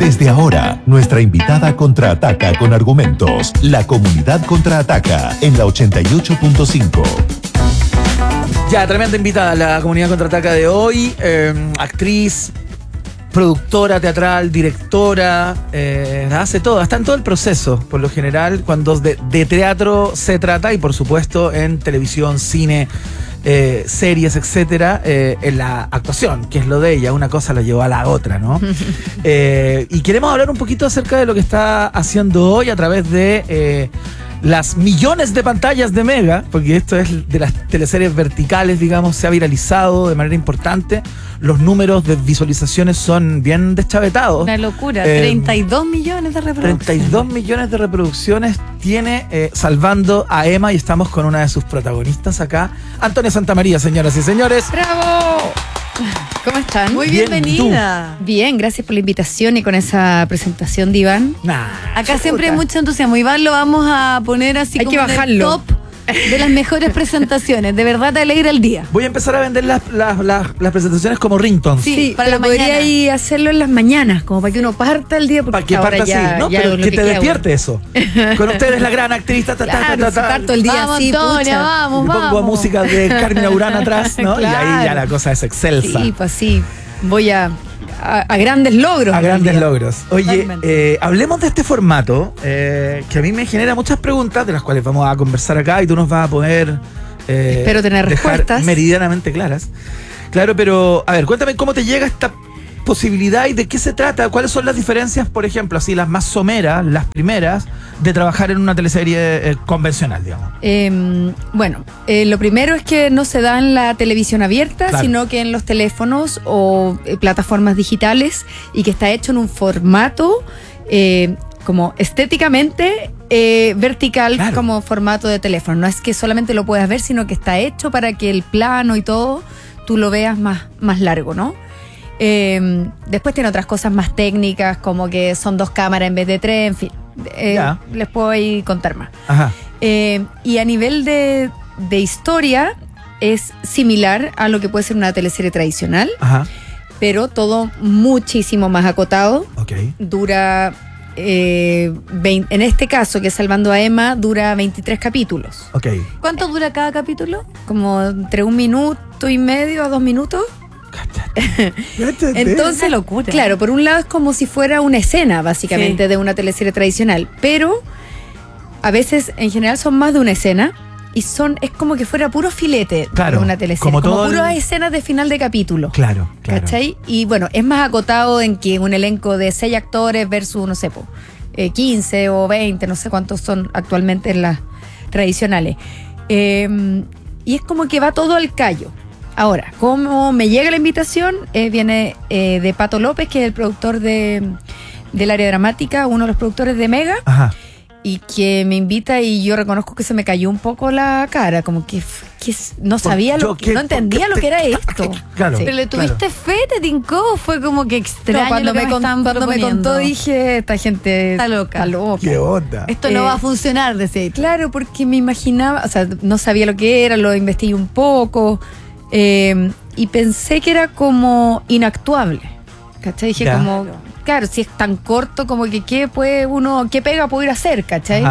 Desde ahora, nuestra invitada contraataca con argumentos. La comunidad contraataca en la 88.5. Ya, tremenda invitada la comunidad contraataca de hoy. Actriz, productora teatral, directora, hace todo, está en todo el proceso, por lo general, cuando de teatro se trata, y por supuesto en televisión, cine, series, etcétera, en la actuación, que es lo de ella, una cosa la llevó a la otra, ¿no? Y queremos hablar un poquito acerca de lo que está haciendo hoy a través de las millones de pantallas de Mega, porque esto es de las teleseries verticales, digamos, se ha viralizado de manera importante. Los números de visualizaciones son bien deschavetados. Una locura, 32 millones de reproducciones. 32 millones de reproducciones tiene Salvando a Emma, y estamos con una de sus protagonistas acá, Antonia Santamaría, señoras y señores. ¡Bravo! ¿Cómo están? Muy bienvenida. Bien, gracias por la invitación y con esa presentación de Iván. Acá siempre hay mucho entusiasmo. Iván lo vamos a poner así hay como que bajarlo. en el top de las mejores presentaciones. De verdad te alegra el día. Voy a empezar a vender las presentaciones como ringtones. Sí, para la mañana. Podría ir a hacerlo en las mañanas, como para que uno parta el día. Para que parta así, ¿no? Pero que te despierte eso. Con ustedes la gran actriz, parto el día vamos, así, Antonia, vamos. Pongo música de Carmen Urán atrás, ¿no? Claro. Y ahí ya la cosa es excelsa. Sí, pues sí. Voy a grandes logros. A grandes logros. Oye, hablemos de este formato que a mí me genera muchas preguntas, de las cuales vamos a conversar acá, y tú nos vas a poder espero tener respuestas meridianamente claras. Claro, pero a ver, cuéntame cómo te llega esta posibilidad y de qué se trata. ¿Cuáles son las diferencias, por ejemplo, así las más someras, las primeras, de trabajar en una teleserie convencional, digamos? Bueno, lo primero es que no se da en la televisión abierta, claro, sino que en los teléfonos o plataformas digitales, y que está hecho en un formato como estéticamente vertical, claro, como formato de teléfono. No es que solamente lo puedas ver, sino que está hecho para que el plano y todo tú lo veas más largo, ¿no? Después tiene otras cosas más técnicas, como que son 2 cámaras en vez de 3, en fin. Les puedo ir contar más. Ajá. Y a nivel de historia es similar a lo que puede ser una teleserie tradicional. Ajá. Pero todo muchísimo más acotado. Okay. Dura, en este caso, que es Salvando a Emma, dura 23 capítulos. Okay. ¿Cuánto dura cada capítulo? Como entre 1 minuto y medio a 2 minutos. Entonces, locura. Claro, por un lado es como si fuera una escena, básicamente, de una teleserie tradicional, pero a veces, en general, son más de una escena, y es como que fuera puro filete, claro, de una teleserie, como puras escenas de final de capítulo. Claro. ¿Cachai? Y bueno, es más acotado en que un elenco de 6 actores versus, no sé, 15 o 20, no sé cuántos son actualmente en las tradicionales. Y es como que va todo al callo. Ahora, ¿cómo me llega la invitación? Viene de Pato López, que es el productor del área dramática, uno de los productores de Mega. Ajá. Y que me invita, y yo reconozco que se me cayó un poco la cara, como que no sabía no entendía lo que era esto. Claro. Sí. Pero le tuviste fe, te tincó, fue como que extraño. Cuando me contó, dije, esta gente está loca. ¿Qué onda? Esto no va a funcionar, decía. Claro, porque me imaginaba, o sea, no sabía lo que era, lo investigué un poco. Y pensé que era como inactuable, ¿cachai? Dije como, claro, si es tan corto, como que qué pega puedo ir a hacer, ¿cachai?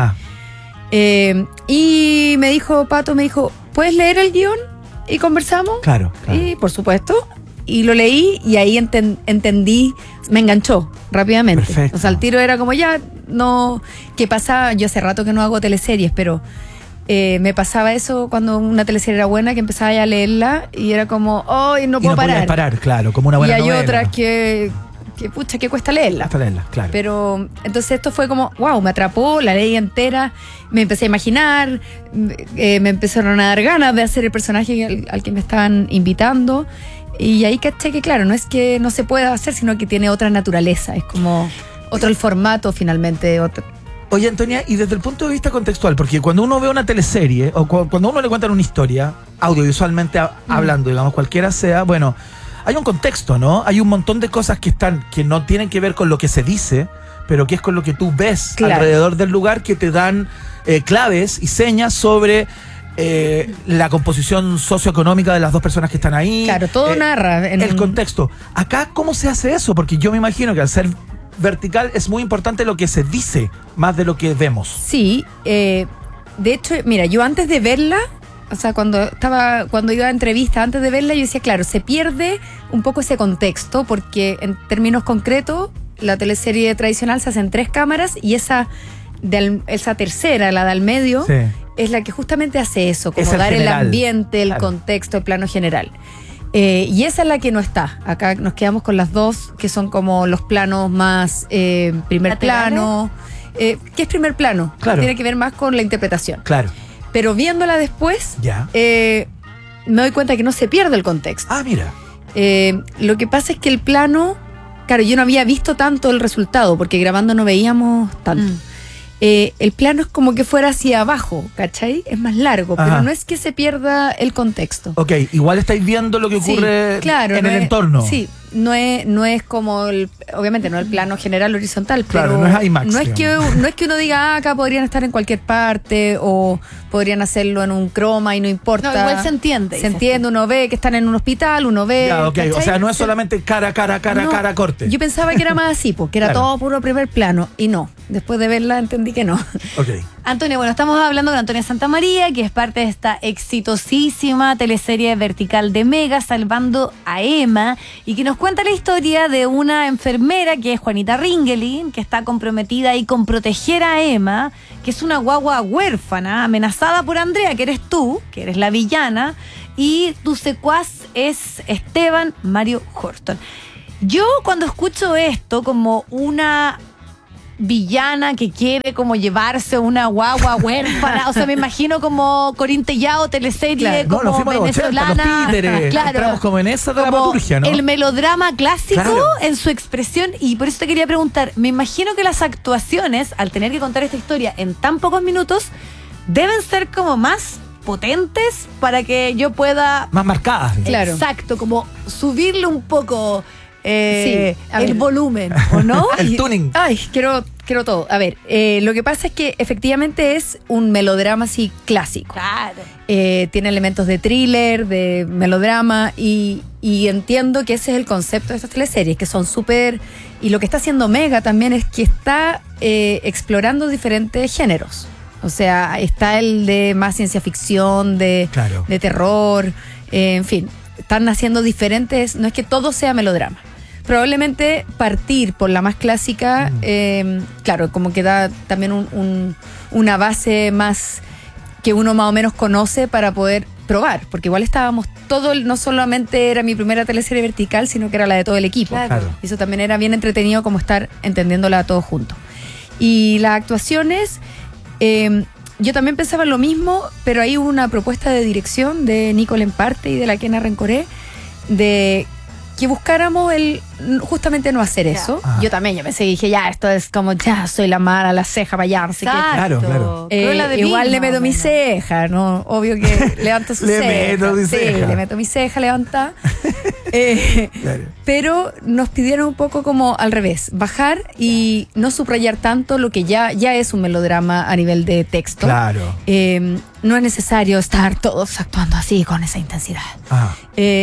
Y Pato me dijo, ¿puedes leer el guión y conversamos? Claro. Y por supuesto, y lo leí, y ahí entendí, me enganchó rápidamente. Perfecto. O sea, el tiro era como ¿qué pasa? Yo hace rato que no hago teleseries, pero me pasaba eso cuando una teleserie era buena, que empezaba a leerla y era como, no puedo parar. Claro, como una buena novela. Y hay otras que cuesta leerla. Claro. Pero entonces esto fue como, wow, me atrapó, la leí entera, me empecé a imaginar, me empezaron a dar ganas de hacer el personaje al que me estaban invitando, y ahí caché que claro, no es que no se pueda hacer, sino que tiene otra naturaleza, es como otro el formato finalmente, otro. Oye, Antonia, y desde el punto de vista contextual, porque cuando uno ve una teleserie, o cuando uno le cuentan una historia, audiovisualmente hablando, digamos, cualquiera sea, bueno, hay un contexto, ¿no? Hay un montón de cosas que no tienen que ver con lo que se dice, pero que es con lo que tú ves alrededor del lugar, que te dan claves y señas sobre la composición socioeconómica de las 2 personas que están ahí. Claro, todo narra. El contexto. Acá, ¿cómo se hace eso? Porque yo me imagino que al ser vertical es muy importante lo que se dice más de lo que vemos. Sí, de hecho, mira, yo antes de verla, o sea, cuando iba a entrevista, antes de verla, yo decía, claro, se pierde un poco ese contexto, porque en términos concretos, la teleserie tradicional se hace en 3 cámaras y esa tercera, la de al medio, Sí. es la que justamente hace eso, como Es el dar general. el ambiente, el Claro. contexto, el plano general. Y esa es la que no está. Acá nos quedamos con las dos, que son como los planos más primer ¿Laterales? plano. ¿Qué es primer plano? Claro. Tiene que ver más con la interpretación. Claro. Pero viéndola después, Ya. me doy cuenta que no se pierde el contexto. Ah, mira. Lo que pasa es que el plano, claro, yo no había visto tanto el resultado, porque grabando no veíamos tanto. El plano es como que fuera hacia abajo, ¿cachai? Es más largo, Ajá. pero no es que se pierda el contexto. Ok, igual estáis viendo lo que ocurre claro, en no el es- entorno. Sí, no es como obviamente no el plano general horizontal, Claro, pero no es IMAX, no es que uno diga, acá podrían estar en cualquier parte o podrían hacerlo en un croma y no importa. No, igual se entiende. Se entiende, uno ve que están en un hospital, uno ve. Ya, ok. O ¿cachai? sea, no es solamente cara, No, corte. Yo pensaba que era más así, porque era Claro. todo puro primer plano, y no. Después de verla entendí que no. Ok. Antonio, bueno, estamos hablando con Antonia Santamaría, que es parte de esta exitosísima teleserie vertical de Mega, Salvando a Emma, y que nos cuenta la historia de una enfermera que es Juanita Ringelin, que está comprometida ahí con proteger a Emma, que es una guagua huérfana, amenazada por Andrea, que eres tú, que eres la villana, y tu secuaz es Esteban Mario Horton. Yo cuando escucho esto como una villana que quiere como llevarse una guagua huérfana, o sea, me imagino como Corín Tellado, teleserie Claro. No, como nos fuimos a los 80, venezolana, los títeres. claro, Entramos como en esa como dramaturgia, ¿no? el melodrama clásico Claro. en su expresión, y por eso te quería preguntar, me imagino que las actuaciones, al tener que contar esta historia en tan pocos minutos, deben ser como más potentes para que yo pueda Más marcadas. Claro. exacto, como subirle un poco Sí, a el ver. volumen, ¿o no? El tuning. Ay, quiero todo. A ver, lo que pasa es que efectivamente es un melodrama así clásico. Claro. Tiene elementos de thriller, de melodrama, y entiendo que ese es el concepto de estas teleseries, que son súper... Y lo que está haciendo Mega también es que está explorando diferentes géneros. O sea, está el de más ciencia ficción, Claro. de terror, en fin, están haciendo diferentes... No es que todo sea melodrama. Probablemente partir por la más clásica, claro, como que da también una base más que uno más o menos conoce para poder probar, porque igual estábamos no solamente era mi primera teleserie vertical, sino que era la de todo el equipo. Claro. Y eso también era bien entretenido, como estar entendiéndola todos juntos. Y las actuaciones, yo también pensaba lo mismo, pero ahí hubo una propuesta de dirección de Nico Lemparte y de la Kena Rencoré, de que buscáramos justamente no hacer eso. Ah. Yo pensé, dije, ya, esto es como, ya, soy la mala, la ceja para allá, no sé qué. Claro, claro. Cruella de Vil, Igual le más meto o mi menos. ceja, ¿no? Obvio que levanto su Le ceja. meto mi Sí, ceja. le meto mi ceja, levanta. Claro. Pero nos pidieron un poco como al revés, bajar y no subrayar tanto lo que ya es un melodrama a nivel de texto. Claro. No es necesario estar todos actuando así, con esa intensidad. Ajá.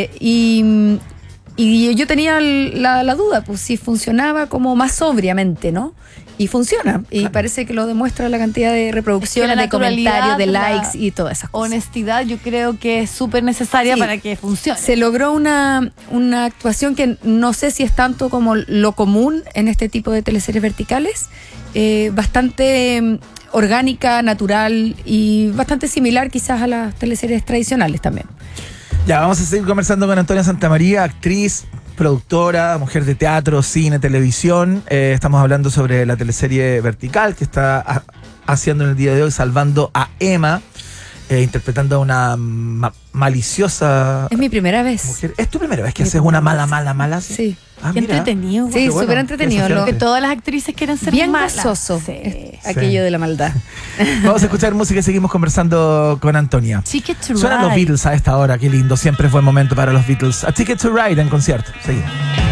Y yo tenía la duda, pues si funcionaba como más sobriamente, ¿no? Y funciona. Y parece que lo demuestra la cantidad de reproducciones, la de comentarios, de naturalidad, likes y todas esas cosas. Honestidad, yo creo que es súper necesaria Sí. para que funcione. Se logró una actuación que no sé si es tanto como lo común en este tipo de teleseries verticales, bastante orgánica, natural y bastante similar quizás a las teleseries tradicionales también. Ya, vamos a seguir conversando con Antonia Santamaría, actriz, productora, mujer de teatro, cine, televisión. Estamos hablando sobre la teleserie vertical que está haciendo en el día de hoy, Salvando a Emma, interpretando a una maliciosa Es mi primera vez. mujer. ¿Es tu primera vez que haces una mala? Sí. Ah, Qué mira. entretenido. Sí, Qué bueno, súper entretenido. qué desafiante. Que todas las actrices quieren ser Bien malas. gozoso Sí. aquello de la maldad. Vamos a escuchar música y seguimos conversando con Antonia. Ticket to Suenan los Ride. Beatles a esta hora, qué lindo. Siempre es buen momento para los Beatles. A Ticket to Ride en concierto. Seguimos.